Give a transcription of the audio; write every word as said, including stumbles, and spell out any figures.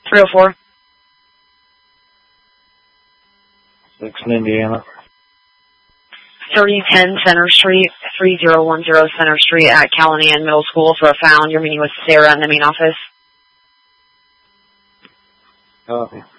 three oh four. Dixon, Indiana. thirty ten Center Street, three zero one zero Center Street at Callahan Middle School for a found. You're meeting with Sarah in the main office. Copy.